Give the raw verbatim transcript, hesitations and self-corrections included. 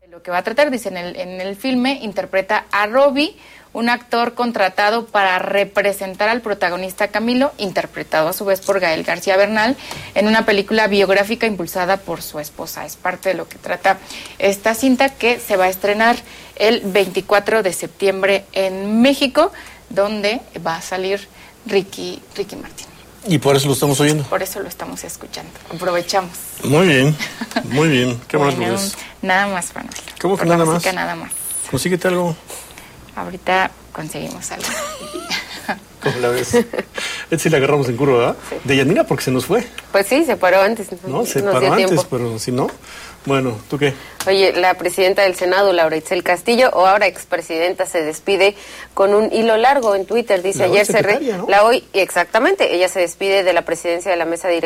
Lo que va a tratar, dice, en el, en el filme interpreta a Robbie, un actor contratado para representar al protagonista Camilo, interpretado a su vez por Gael García Bernal, en una película biográfica impulsada por su esposa. Es parte de lo que trata esta cinta, que se va a estrenar el veinticuatro de septiembre en México, donde va a salir Ricky, Ricky Martin. Y por eso lo estamos oyendo. Por eso lo estamos escuchando. Aprovechamos. Muy bien, muy bien. ¿Qué bueno, más ves? Nada más, Manuel. ¿Cómo que por nada la más? música, nada más. Consíguete algo. Ahorita conseguimos algo. ¿Cómo la ves? Esta sí la agarramos en curva, ¿verdad? Sí. De Yanira porque se nos fue. Pues sí, se paró antes. No, se nos paró dio antes, tiempo. pero si no... Bueno, ¿tú qué? Oye, la presidenta del Senado, Laura Itzel Castillo, o ahora expresidenta, se despide con un hilo largo en Twitter. Dice, La hoy ayer se... Re... secretaria, ¿no? La hoy, exactamente, ella se despide de la presidencia de la mesa directiva